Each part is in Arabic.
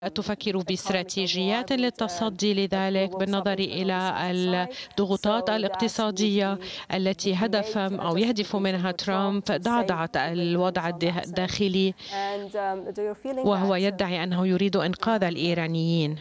تفكر باستراتيجيات للتصدي لذلك بالنظر إلى الضغوطات الاقتصادية التي يهدف منها ترامب ضعضعة الوضع الداخلي، وهو يدعي أنه يريد إنقاذ الإيرانيين.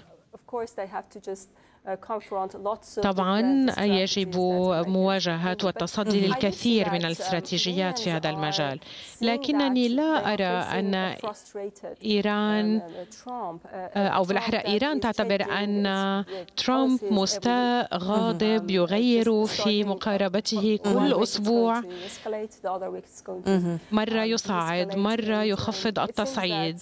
طبعا يجب مواجهة والتصدي للكثير من الاستراتيجيات في هذا المجال، لكنني لا أرى أن إيران أو بالأحرى إيران تعتبر أن ترامب مستاء غاضب يغير في مقاربته كل أسبوع، مرة يصعد مرة يخفض التصعيد.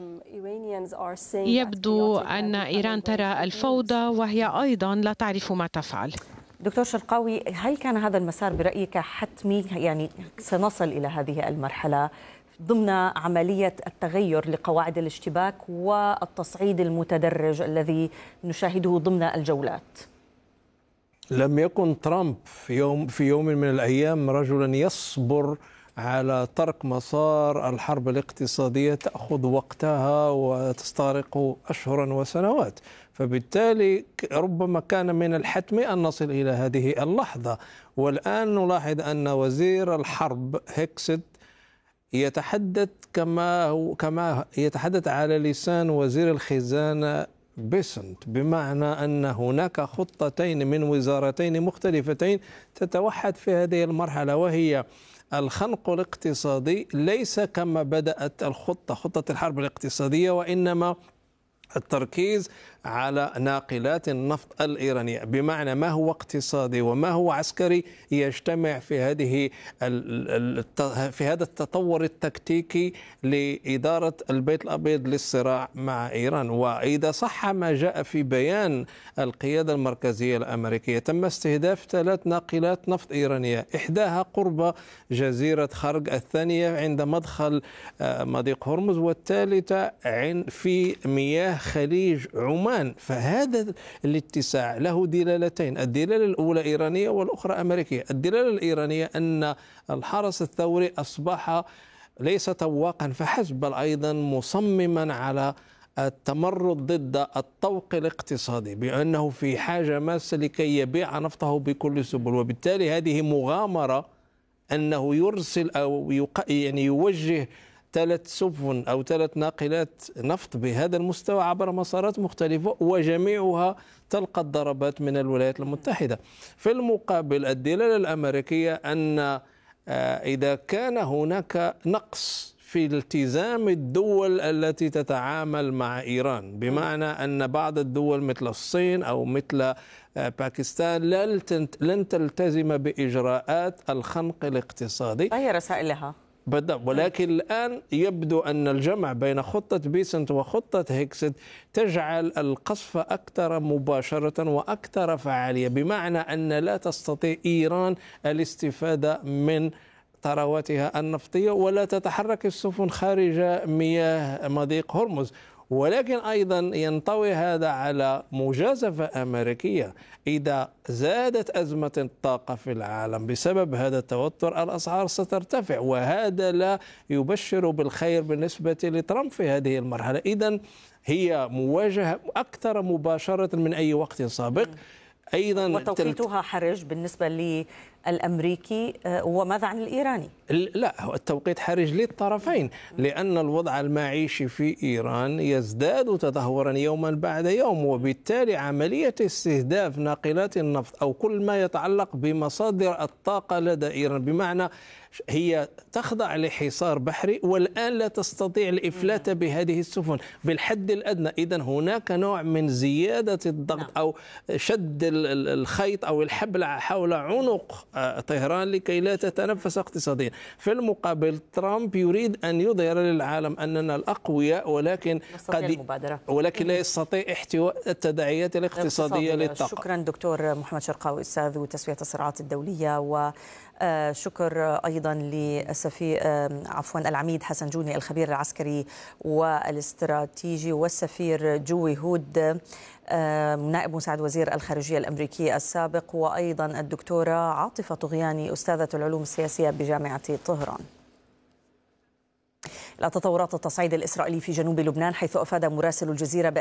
يبدو أن إيران ترى الفوضى وهي أيضا لا تعرف ما تفعل. دكتور شرقاوي، هل كان هذا المسار برأيك حتمي؟ يعني سنصل إلى هذه المرحلة ضمن عملية التغير لقواعد الاشتباك والتصعيد المتدرج الذي نشاهده ضمن الجولات؟ لم يكن ترامب في يوم من الأيام رجلا يصبر على ترك مسار الحرب الاقتصادية تأخذ وقتها وتستغرق أشهرا وسنوات، فبالتالي ربما كان من الحتم أن نصل إلى هذه اللحظة. والآن نلاحظ أن وزير الحرب هيكسيت يتحدث كما يتحدث على لسان وزير الخزانة بيسنت، بمعنى أن هناك خطتين من وزارتين مختلفتين تتوحد في هذه المرحلة، وهي الخنق الاقتصادي ليس كما بدأت خطة الحرب الاقتصادية، وإنما التركيز على ناقلات النفط الإيرانية، بمعنى ما هو اقتصادي وما هو عسكري يجتمع في هذا التطور التكتيكي لإدارة البيت الأبيض للصراع مع إيران. وإذا صح ما جاء في بيان القيادة المركزية الأمريكية، تم استهداف 3 ناقلات نفط إيرانية، إحداها قرب جزيرة خرج، الثانية عند مدخل مضيق هرمز، والثالثة في مياه خليج عمان. فهذا الاتساع له دلالتين، الدلالة الأولى إيرانية والأخرى أمريكية. الدلالة الإيرانية أن الحرس الثوري أصبح ليس تواقا فحسب، بل أيضا مصمما على التمرد ضد الطوق الاقتصادي، بأنه في حاجة ماسة لكي يبيع نفطه بكل سبل. وبالتالي هذه مغامرة أنه يرسل أو يوجه 3 سفن أو 3 ناقلات نفط بهذا المستوى عبر مسارات مختلفة، وجميعها تلقى الضربات من الولايات المتحدة. في المقابل الدلالة الأمريكية أن إذا كان هناك نقص في التزام الدول التي تتعامل مع إيران، بمعنى أن بعض الدول مثل الصين أو مثل باكستان لن تلتزم بإجراءات الخنق الاقتصادي، أي رسائل لها؟ ولكن الآن يبدو أن الجمع بين خطة بيسنت وخطة هيكسيت تجعل القصف أكثر مباشرة وأكثر فعالية، بمعنى أن لا تستطيع إيران الاستفادة من ثرواتها النفطية ولا تتحرك السفن خارج مياه مضيق هرمز. ولكن أيضا ينطوي هذا على مجازفة أمريكية. إذا زادت أزمة الطاقة في العالم بسبب هذا التوتر، الأسعار سترتفع، وهذا لا يبشر بالخير بالنسبة لترامب في هذه المرحلة. إذن هي مواجهة أكثر مباشرة من أي وقت سابق. أيضا وتوقيتها حرج بالنسبة للأمريكي، وماذا عن الإيراني؟ لا، التوقيت حرج للطرفين، لأن الوضع المعيشي في إيران يزداد تدهورا يوما بعد يوم، وبالتالي عملية استهداف ناقلات النفط أو كل ما يتعلق بمصادر الطاقة لدى إيران، بمعنى هي تخضع لحصار بحري والآن لا تستطيع الإفلات بهذه السفن بالحد الأدنى. إذن هناك نوع من زيادة الضغط أو شد الخيط أو الحبل حول عنق طهران لكي لا تتنفس اقتصاديا. في المقابل ترامب يريد أن يظهر للعالم أننا الأقوياء، ولكن لا يستطيع احتواء التداعيات الاقتصادية للطاقة. شكرا دكتور محمد شرقاوي، أستاذ تسوية الصراعات الدولية، وشكر أيضا للسفير العميد حسن جوني الخبير العسكري والاستراتيجي، والسفير جوي هود نائب مساعد وزير الخارجية الأمريكي السابق، وأيضا الدكتورة عاطفة طغياني أستاذة العلوم السياسية بجامعة طهران. لا تطورات التصعيد الإسرائيلي في جنوب لبنان، حيث أفاد مراسل الجزيرة